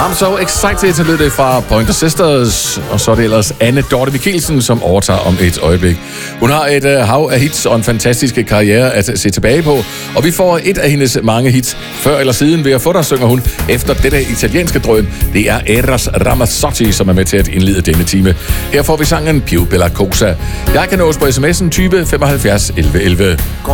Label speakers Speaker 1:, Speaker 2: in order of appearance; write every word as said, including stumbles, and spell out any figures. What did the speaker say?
Speaker 1: I'm so excited til lytte fra Pointer Sisters, og så er det ellers Anne Dorte Mikkelsen, som overtager om et øjeblik. Hun har et uh, hav af hits og en fantastisk karriere at se tilbage på, og vi får et af hendes mange hits før eller siden ved at få dig, synger hun efter dette italienske drøn. Det er Eros Ramazzotti, som er med til at indlede denne time. Her får vi sangen Più Bella Cosa. Jeg kan nås på sms'en tyve femoghalvfjerds elleve elleve.